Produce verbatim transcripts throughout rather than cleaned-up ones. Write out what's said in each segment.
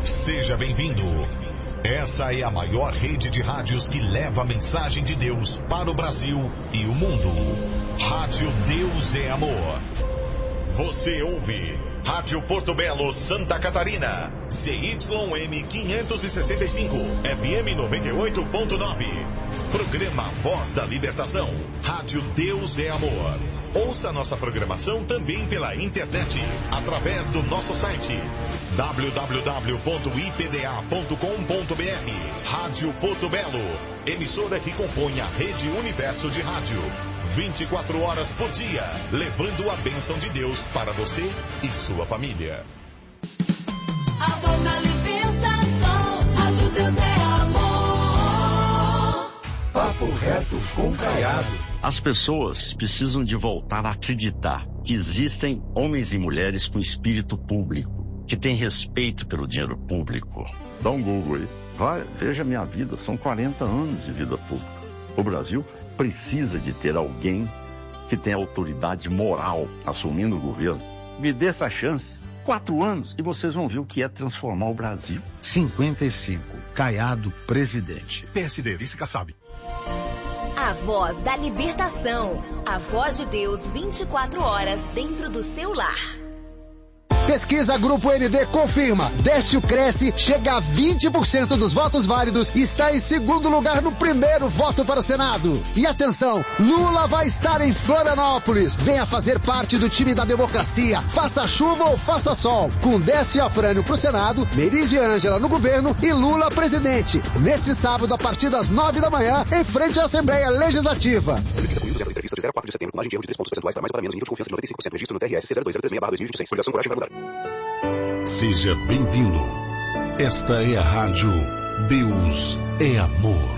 Seja bem-vindo. Essa é a maior rede de rádios que leva a mensagem de Deus para o Brasil e o mundo. Rádio Deus é Amor. Você ouve Rádio Porto Belo, Santa Catarina. C Y M quinhentos e sessenta e cinco, F M noventa e oito ponto nove. Programa Voz da Libertação. Rádio Deus é Amor. Ouça nossa programação também pela internet, através do nosso site w w w ponto i p d a ponto com ponto b r. Rádio Porto Belo, emissora que compõe a Rede Universo de Rádio. vinte e quatro horas por dia, levando a bênção de Deus para você e sua família. A voz da libertação, Rádio Deus é amor. Papo reto com Caiado. As pessoas precisam de voltar a acreditar que existem homens e mulheres com espírito público, que têm respeito pelo dinheiro público. Dá um Google aí. Vai, veja minha vida, são quarenta anos de vida pública. O Brasil precisa de ter alguém que tenha autoridade moral assumindo o governo. Me dê essa chance. Quatro anos e vocês vão ver o que é transformar o Brasil. cinquenta e cinco. Caiado, presidente. P S D, vice-Kassab. A voz da libertação. A voz de Deus vinte e quatro horas dentro do seu lar. Pesquisa Grupo N D confirma. Décio cresce, chega a vinte por cento dos votos válidos e está em segundo lugar no primeiro voto para o Senado. E atenção, Lula vai estar em Florianópolis. Venha fazer parte do time da democracia. Faça chuva ou faça sol. Com Décio e Afrânio pro Senado, Merizio e Ângela no governo e Lula presidente. Neste sábado, a partir das nove da manhã, em frente à Assembleia Legislativa. Pesquisa com Windows, entrevista de zero a quatro de setembro, com margem de erro de três pontos percentuais para mais ou para menos, nível de confiança de noventa e cinco por cento. Registro no T R S C zero dois zero três seis barra dois mil e vinte e seis. Coligação Coragem vai mudar. Seja bem-vindo. Esta é a Rádio Deus é Amor.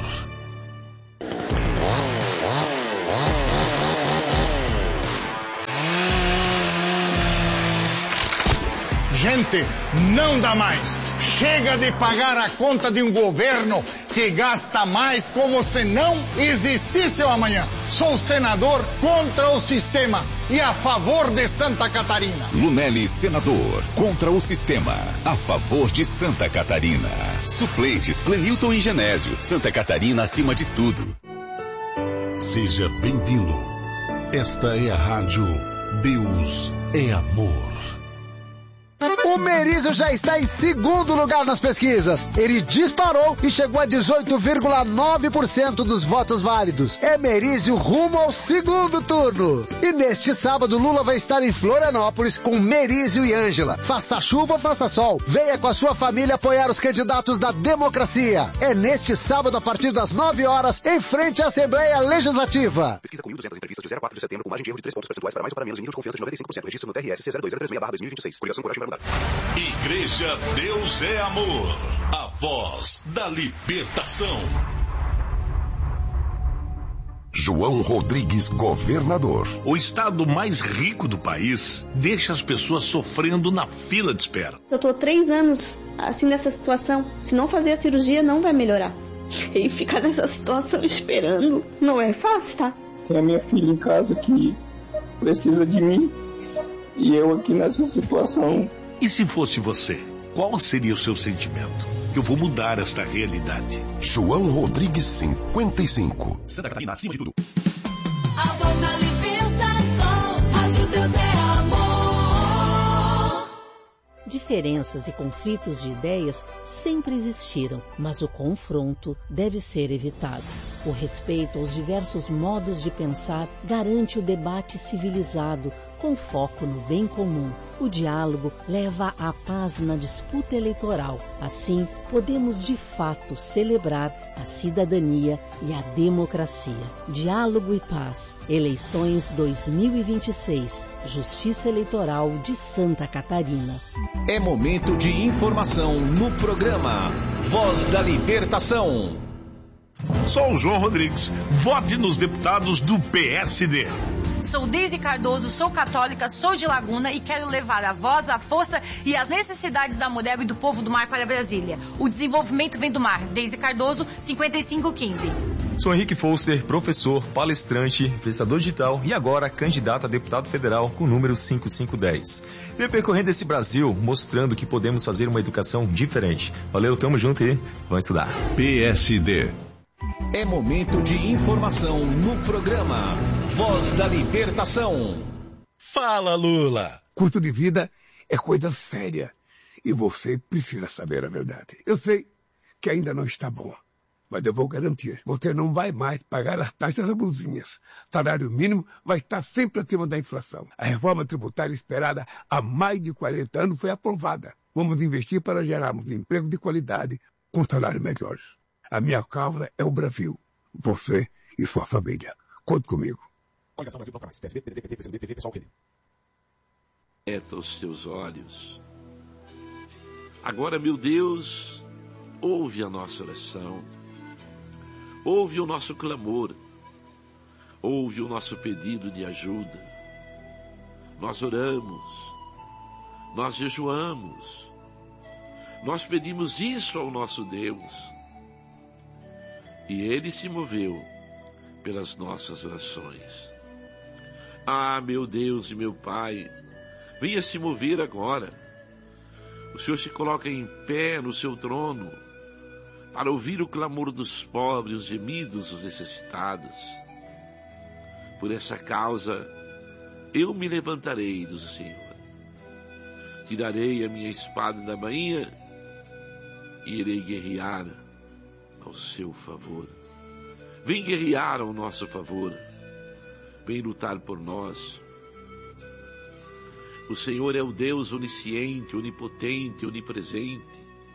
Gente, não dá mais. Chega de pagar a conta de um governo que gasta mais como se não existisse o amanhã. Sou senador contra o sistema e a favor de Santa Catarina. Lunelli, senador, contra o sistema, a favor de Santa Catarina. Suplentes, Clenilton e Genésio. Santa Catarina acima de tudo. Seja bem-vindo. Esta é a Rádio Deus é Amor. O Merizio já está em segundo lugar nas pesquisas. Ele disparou e chegou a dezoito vírgula nove por cento dos votos válidos. É Merizio rumo ao segundo turno. E neste sábado, Lula vai estar em Florianópolis com Merizio e Ângela. Faça chuva ou faça sol. Venha com a sua família apoiar os candidatos da democracia. É neste sábado, a partir das nove horas, em frente à Assembleia Legislativa. Pesquisa com mil e duzentas entrevistas de zero a quatro de setembro, com margem de erro de três pontos percentuais para mais ou para menos, nível de confiança de noventa e cinco por cento. Registro no T R S C zero dois zero três seis barra dois mil e vinte e seis. Coligação Coragem vai mudar. Igreja Deus é Amor. A voz da libertação. João Rodrigues, governador. O estado mais rico do país deixa as pessoas sofrendo na fila de espera. Eu tô três anos assim nessa situação. Se não fazer a cirurgia, não vai melhorar. E ficar nessa situação esperando não é fácil, tá? Tem a minha filha em casa que precisa de mim e eu aqui nessa situação. E se fosse você, qual seria o seu sentimento? Eu vou mudar esta realidade. João Rodrigues, cinquenta e cinco. Santa Catarina, acima de tudo. A voz da libertação, Rádio Deus é amor. Diferenças e conflitos de ideias sempre existiram, mas o confronto deve ser evitado. O respeito aos diversos modos de pensar garante o debate civilizado, com foco no bem comum. O diálogo leva à paz na disputa eleitoral. Assim, podemos de fato celebrar a cidadania e a democracia. Diálogo e paz. Eleições dois mil e vinte e seis. Justiça Eleitoral de Santa Catarina. É momento de informação no programa Voz da Libertação. Sou o João Rodrigues. Vote nos deputados do P S D. Sou Deise Cardoso, sou católica, sou de Laguna e quero levar a voz, a força e as necessidades da mulher e do povo do mar para Brasília. O desenvolvimento vem do mar. Deise Cardoso, cinquenta e cinco quinze. Sou Henrique Foster, professor, palestrante, influenciador digital e agora candidato a deputado federal com o número cinco cinco um zero. Venho percorrendo esse Brasil mostrando que podemos fazer uma educação diferente. Valeu, tamo junto e vamos estudar. P S D. É momento de informação no programa Voz da Libertação. Fala, Lula! Custo de vida é coisa séria e você precisa saber a verdade. Eu sei que ainda não está bom, mas eu vou garantir. Você não vai mais pagar as taxas abusinhas. Salário mínimo vai estar sempre acima da inflação. A reforma tributária esperada há mais de quarenta anos foi aprovada. Vamos investir para gerarmos emprego de qualidade com salários melhores. A minha causa é o Brasil. Você e sua família. Conte comigo. Coligação Brasil Canais. P S B, P D T, P T, P C B, P V, Pessoal, P D. Eta os teus olhos. Agora, meu Deus, ouve a nossa oração. Ouve o nosso clamor. Ouve o nosso pedido de ajuda. Nós oramos. Nós jejuamos. Nós pedimos isso ao nosso Deus. E Ele se moveu pelas nossas orações. Ah, meu Deus e meu Pai, venha se mover agora. O Senhor se coloca em pé no seu trono para ouvir o clamor dos pobres, os gemidos dos necessitados. Por essa causa, eu me levantarei, diz o Senhor. Tirarei a minha espada da bainha e irei guerrear ao seu favor. Vem guerrear ao nosso favor. Vem lutar por nós. O Senhor é o Deus onisciente, onipotente, onipresente.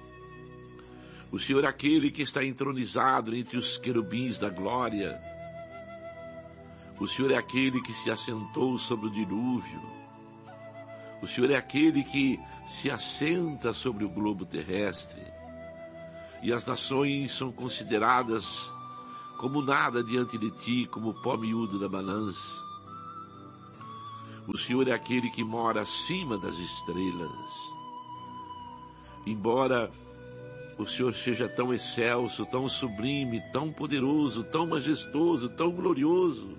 O Senhor é aquele que está entronizado entre os querubins da glória. O Senhor é aquele que se assentou sobre o dilúvio. O Senhor é aquele que se assenta sobre o globo terrestre. E as nações são consideradas como nada diante de ti, como pó miúdo da balança. O Senhor é aquele que mora acima das estrelas. Embora o Senhor seja tão excelso, tão sublime, tão poderoso, tão majestoso, tão glorioso,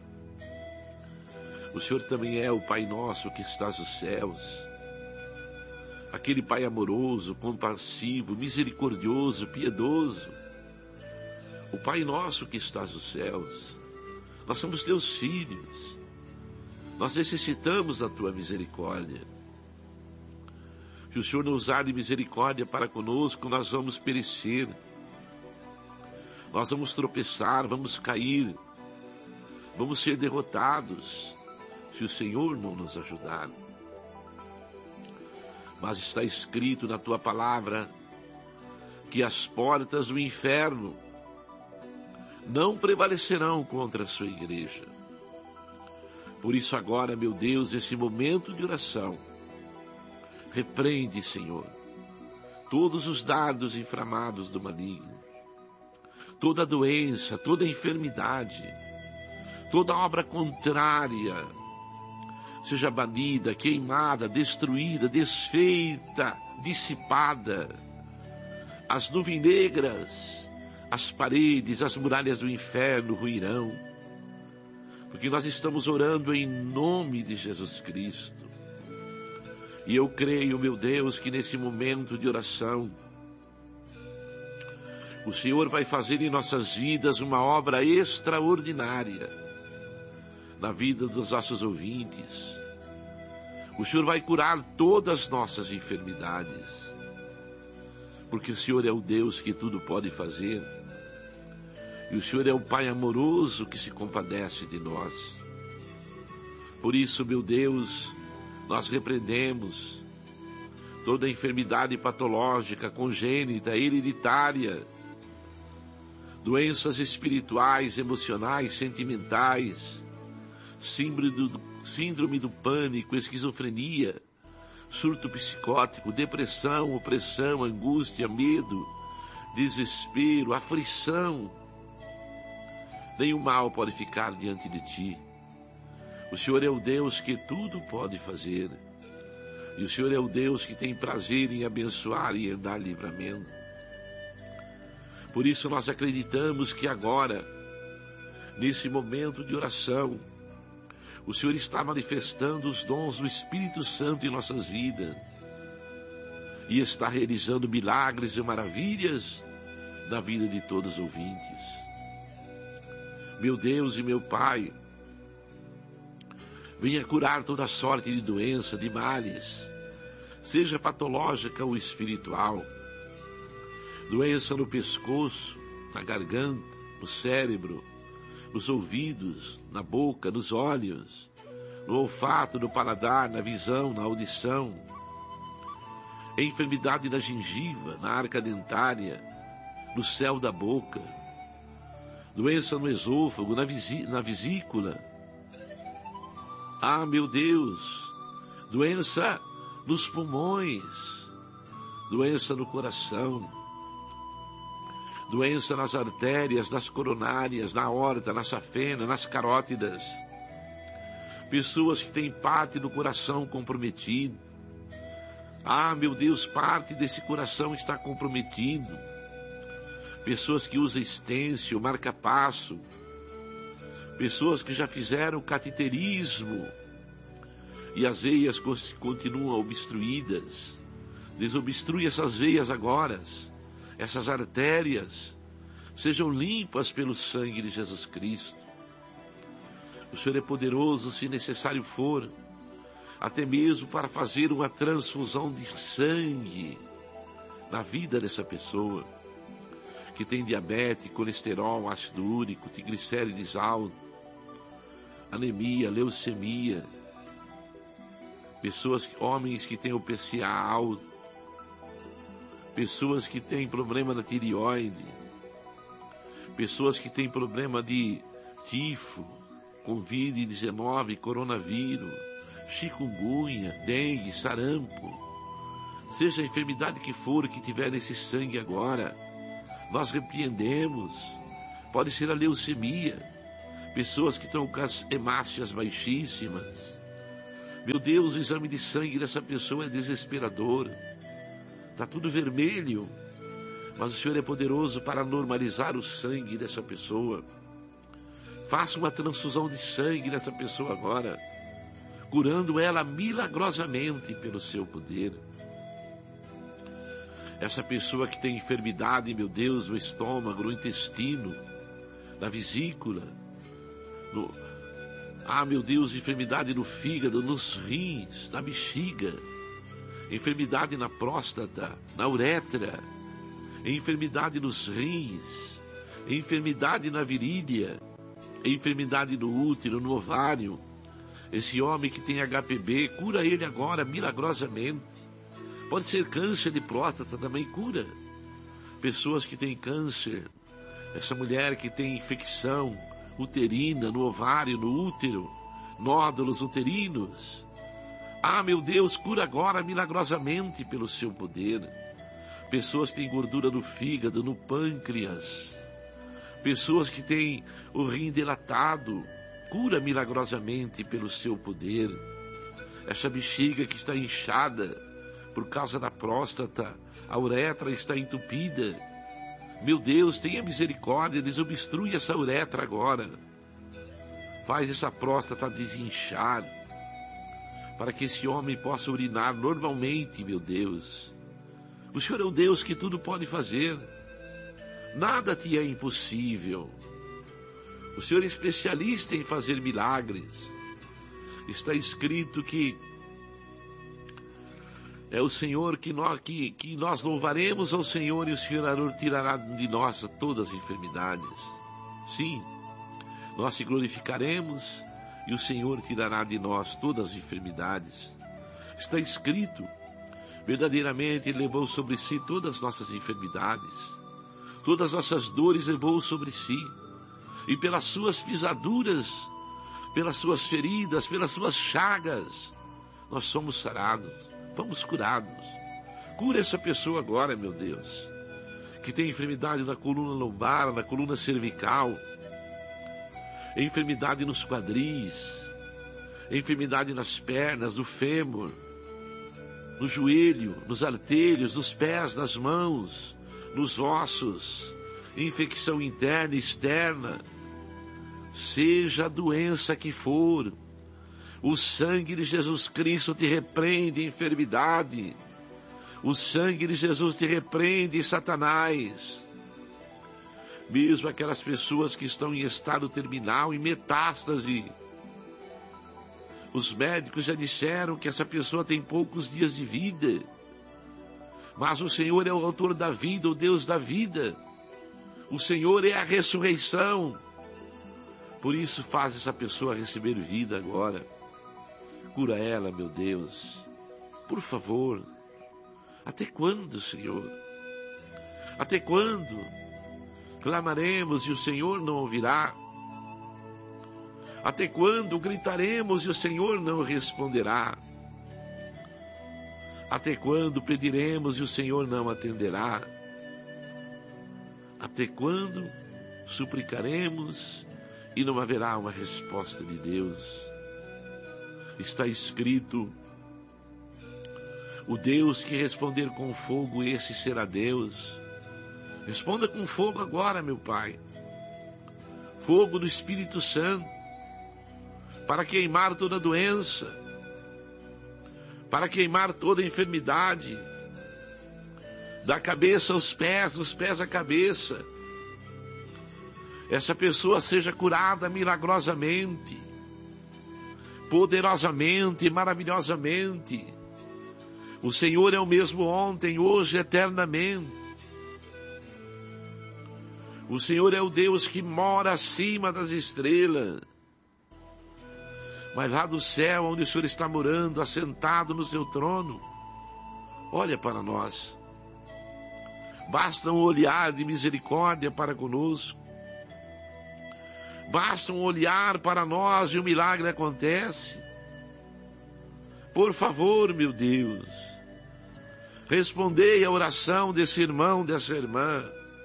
o Senhor também é o Pai nosso que estás nos céus. Aquele Pai amoroso, compassivo, misericordioso, piedoso. O Pai nosso que estás nos céus. Nós somos teus filhos. Nós necessitamos da tua misericórdia. Se o Senhor não usar de misericórdia para conosco, nós vamos perecer. Nós vamos tropeçar, vamos cair. Vamos ser derrotados se o Senhor não nos ajudar. Mas está escrito na tua palavra que as portas do inferno não prevalecerão contra a sua igreja. Por isso agora, meu Deus, esse momento de oração, repreende, Senhor, todos os dardos inflamados do maligno, toda doença, toda enfermidade, toda obra contrária, seja banida, queimada, destruída, desfeita, dissipada. As nuvens negras, as paredes, as muralhas do inferno ruirão, porque nós estamos orando em nome de Jesus Cristo. E eu creio, meu Deus, que nesse momento de oração, o Senhor vai fazer em nossas vidas uma obra extraordinária na vida dos nossos ouvintes. O Senhor vai curar todas as nossas enfermidades, porque o Senhor é o Deus que tudo pode fazer, e o Senhor é o Pai amoroso que se compadece de nós. Por isso, meu Deus, nós repreendemos toda enfermidade patológica, congênita, hereditária, doenças espirituais, emocionais, sentimentais, síndrome do, síndrome do pânico, esquizofrenia, surto psicótico, depressão, opressão, angústia, medo, desespero, aflição. Nenhum mal pode ficar diante de ti. O Senhor é o Deus que tudo pode fazer. E o Senhor é o Deus que tem prazer em abençoar e em dar livramento. Por isso nós acreditamos que agora, nesse momento de oração, o Senhor está manifestando os dons do Espírito Santo em nossas vidas. E está realizando milagres e maravilhas na vida de todos os ouvintes. Meu Deus e meu Pai, venha curar toda sorte de doença, de males, seja patológica ou espiritual. Doença no pescoço, na garganta, no cérebro, nos ouvidos, na boca, nos olhos, no olfato, no paladar, na visão, na audição. Enfermidade da gengiva, na arca dentária, no céu da boca. Doença no esôfago, na, na vesícula. Ah, meu Deus, doença nos pulmões, doença no coração, doença nas artérias, nas coronárias, na aorta, na safena, nas carótidas. Pessoas que têm parte do coração comprometido. Ah, meu Deus, parte desse coração está comprometido. Pessoas que usam estêncil, marca-passo. Pessoas que já fizeram cateterismo e as veias continuam obstruídas. Desobstrui essas veias agora. Essas artérias sejam limpas pelo sangue de Jesus Cristo. O Senhor é poderoso, se necessário for, até mesmo para fazer uma transfusão de sangue na vida dessa pessoa que tem diabetes, colesterol, ácido úrico, triglicérides alto, anemia, leucemia, pessoas, homens que têm o P C A alto, pessoas que têm problema na tireoide, pessoas que têm problema de tifo, covid dezenove, coronavírus, chikungunya, dengue, sarampo, seja a enfermidade que for que tiver nesse sangue agora, nós repreendemos. Pode ser a leucemia, pessoas que estão com as hemácias baixíssimas. Meu Deus, o exame de sangue dessa pessoa é desesperador. Está tudo vermelho, mas o Senhor é poderoso para normalizar o sangue dessa pessoa. Faça uma transfusão de sangue dessa pessoa agora, curando ela milagrosamente pelo seu poder. Essa pessoa que tem enfermidade, meu Deus, no estômago, no intestino, na vesícula, no... ah, meu Deus, enfermidade no fígado, nos rins, na bexiga, enfermidade na próstata, na uretra, enfermidade nos rins, enfermidade na virilha, enfermidade no útero, no ovário. Esse homem que tem H P V, cura ele agora milagrosamente. Pode ser câncer de próstata, também cura. Pessoas que têm câncer, essa mulher que tem infecção uterina, no ovário, no útero, nódulos uterinos. Ah, meu Deus, cura agora milagrosamente pelo seu poder. Pessoas que têm gordura no fígado, no pâncreas. Pessoas que têm o rim dilatado, cura milagrosamente pelo seu poder. Essa bexiga que está inchada por causa da próstata, a uretra está entupida. Meu Deus, tenha misericórdia, desobstrui essa uretra agora. Faz essa próstata desinchar, para que esse homem possa urinar normalmente, meu Deus. O Senhor é o Deus que tudo pode fazer. Nada te é impossível. O Senhor é especialista em fazer milagres. Está escrito que é o Senhor que nós, que, que nós louvaremos ao Senhor e o Senhor tirará de nós todas as enfermidades. Sim, nós se glorificaremos e o Senhor tirará de nós todas as enfermidades. Está escrito, verdadeiramente Ele levou sobre si todas as nossas enfermidades, todas as nossas dores levou sobre si, e pelas suas pisaduras, pelas suas feridas, pelas suas chagas, nós somos sarados, fomos curados. Cura essa pessoa agora, meu Deus, que tem enfermidade na coluna lombar, na coluna cervical, enfermidade nos quadris, enfermidade nas pernas, no fêmur, no joelho, nos artérios, nos pés, nas mãos, nos ossos, infecção interna e externa, seja a doença que for, o sangue de Jesus Cristo te repreende, enfermidade. O sangue de Jesus te repreende, Satanás. Mesmo aquelas pessoas que estão em estado terminal, em metástase, os médicos já disseram que essa pessoa tem poucos dias de vida. Mas o Senhor é o autor da vida, o Deus da vida. O Senhor é a ressurreição. Por isso faz essa pessoa receber vida agora. Cura ela, meu Deus. Por favor. Até quando, Senhor? Até quando? Clamaremos e o Senhor não ouvirá. Até quando gritaremos e o Senhor não responderá? Até quando pediremos e o Senhor não atenderá? Até quando suplicaremos e não haverá uma resposta de Deus? Está escrito: o Deus que responder com fogo, esse será Deus. Responda com fogo agora, meu Pai. Fogo do Espírito Santo, para queimar toda doença, para queimar toda enfermidade, da cabeça aos pés, dos pés à cabeça. Essa pessoa seja curada milagrosamente, poderosamente, maravilhosamente. O Senhor é o mesmo ontem, hoje, eternamente. O Senhor é o Deus que mora acima das estrelas. Mas lá do céu, onde o Senhor está morando, assentado no seu trono, olha para nós. Basta um olhar de misericórdia para conosco. Basta um olhar para nós e o milagre acontece. Por favor, meu Deus, respondei a oração desse irmão, dessa irmã.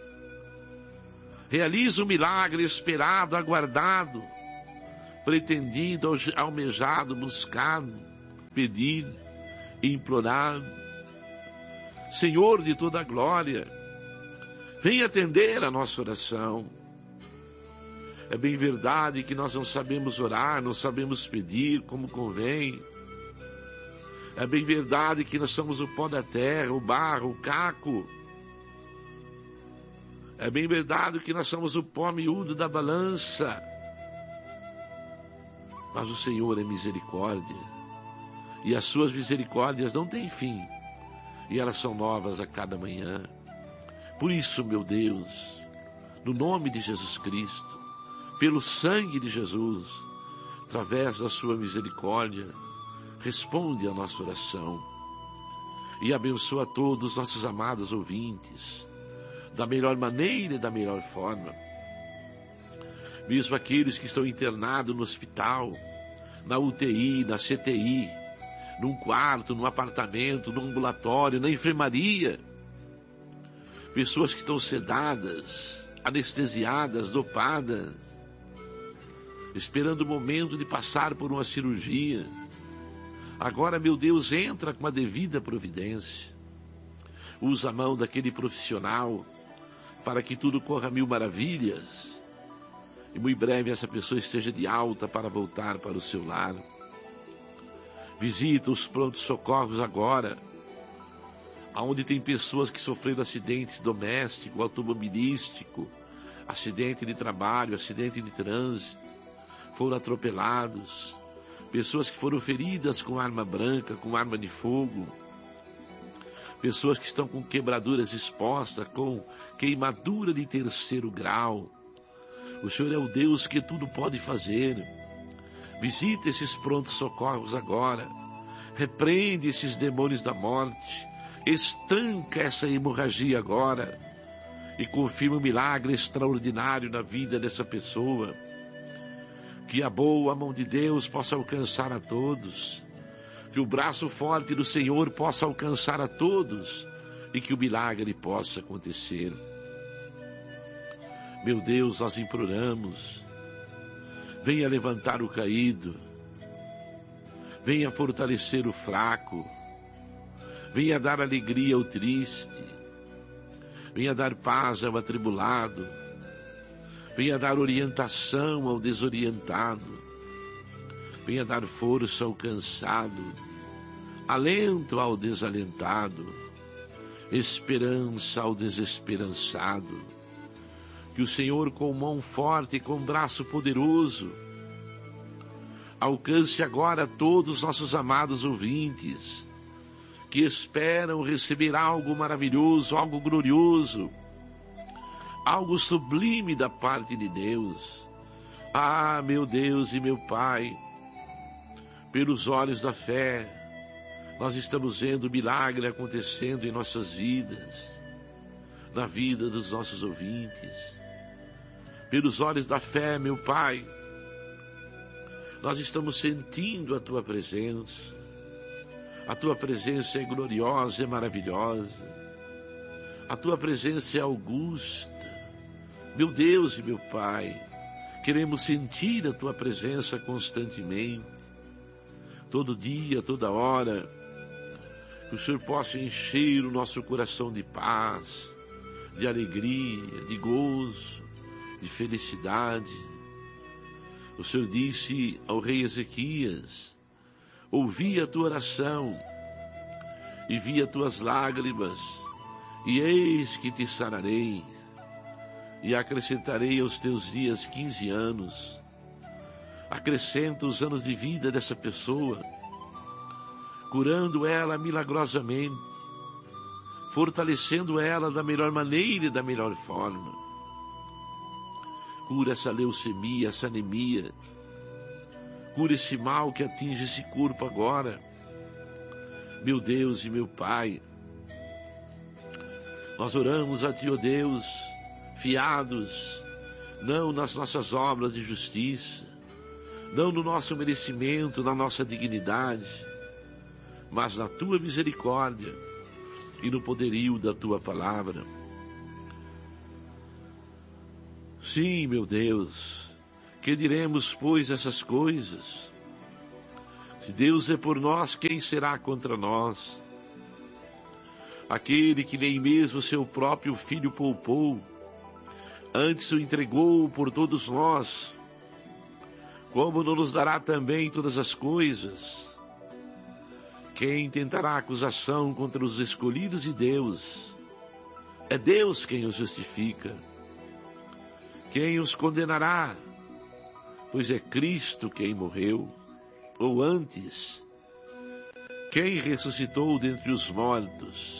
Realiza o milagre esperado, aguardado, pretendido, almejado, buscado, pedido, implorado. Senhor de toda a glória, venha atender a nossa oração. É bem verdade que nós não sabemos orar, não sabemos pedir como convém. É bem verdade que nós somos o pó da terra, o barro, o caco. É bem verdade que nós somos o pó miúdo da balança. Mas o Senhor é misericórdia. E as suas misericórdias não têm fim. E elas são novas a cada manhã. Por isso, meu Deus, no nome de Jesus Cristo, pelo sangue de Jesus, através da sua misericórdia, responde a nossa oração. E abençoa todos os nossos amados ouvintes, da melhor maneira e da melhor forma. Mesmo aqueles que estão internados no hospital, na U T I, na C T I, num quarto, num apartamento, num ambulatório, na enfermaria. Pessoas que estão sedadas, anestesiadas, dopadas, esperando o momento de passar por uma cirurgia. Agora, meu Deus, entra com a devida providência. Usa a mão daquele profissional para que tudo corra mil maravilhas. E muito breve essa pessoa esteja de alta para voltar para o seu lar. Visita os prontos-socorros agora, onde tem pessoas que sofreram acidentes domésticos, automobilísticos, acidente de trabalho, acidente de trânsito, foram atropelados, pessoas que foram feridas com arma branca, com arma de fogo, pessoas que estão com quebraduras expostas, com queimadura de terceiro grau. O Senhor é o Deus que tudo pode fazer. Visita esses prontos-socorros agora. Repreende esses demônios da morte. Estanca essa hemorragia agora. E confirma um milagre extraordinário na vida dessa pessoa. Que a boa mão de Deus possa alcançar a todos. Que o braço forte do Senhor possa alcançar a todos. E que o milagre possa acontecer. Meu Deus, nós imploramos, venha levantar o caído, venha fortalecer o fraco, venha dar alegria ao triste, venha dar paz ao atribulado, venha dar orientação ao desorientado, venha dar força ao cansado, alento ao desalentado, esperança ao desesperançado. Que o Senhor, com mão forte e com braço poderoso, alcance agora todos os nossos amados ouvintes, que esperam receber algo maravilhoso, algo glorioso, algo sublime da parte de Deus. Ah, meu Deus e meu Pai, pelos olhos da fé, nós estamos vendo o milagre acontecendo em nossas vidas, na vida dos nossos ouvintes. Pelos olhos da fé, meu Pai, nós estamos sentindo a Tua presença. A Tua presença é gloriosa, é maravilhosa. A Tua presença é augusta. Meu Deus e meu Pai, queremos sentir a Tua presença constantemente, todo dia, toda hora. Que o Senhor possa encher o nosso coração de paz, de alegria, de gozo, de felicidade. O Senhor disse ao rei Ezequias: ouvi a tua oração e vi as tuas lágrimas, e eis que te sararei, e acrescentarei aos teus dias quinze anos. Acrescenta os anos de vida dessa pessoa, curando ela milagrosamente, fortalecendo ela da melhor maneira e da melhor forma. Cura essa leucemia, essa anemia. Cura esse mal que atinge esse corpo agora. Meu Deus e meu Pai, nós oramos a Ti, ó Deus, fiados, não nas nossas obras de justiça, não no nosso merecimento, na nossa dignidade, mas na Tua misericórdia e no poderio da Tua palavra. Sim, meu Deus, que diremos, pois, essas coisas? Se Deus é por nós, quem será contra nós? Aquele que nem mesmo seu próprio Filho poupou, antes o entregou por todos nós, como não nos dará também todas as coisas? Quem tentará acusação contra os escolhidos de Deus? É Deus quem os justifica. Quem os condenará? Pois é Cristo quem morreu, ou antes, quem ressuscitou dentre os mortos,